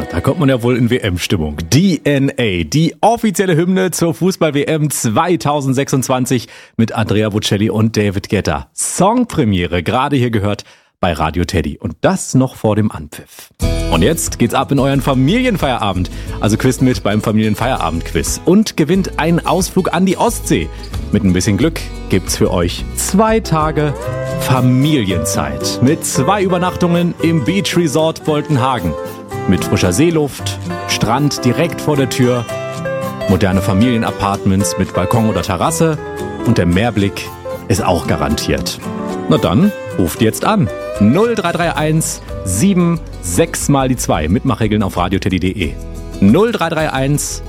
Da kommt man ja wohl in WM-Stimmung. DNA, die offizielle Hymne zur Fußball-WM 2026 mit Andrea Bocelli und David Guetta. Songpremiere, gerade hier gehört bei Radio Teddy. Und das noch vor dem Anpfiff. Und jetzt geht's ab in euren Familienfeierabend. Also quizt mit beim Familienfeierabend-Quiz. Und gewinnt einen Ausflug an die Ostsee. Mit ein bisschen Glück gibt's für euch 2 Tage Familienzeit. Mit 2 Übernachtungen im Beach Resort Boltenhagen. Mit frischer Seeluft, Strand direkt vor der Tür, moderne Familienapartments mit Balkon oder Terrasse und der Meerblick ist auch garantiert. Na dann, ruft jetzt an. 0331 76 mal die 2. Mitmachregeln auf radioteddy.de. 0331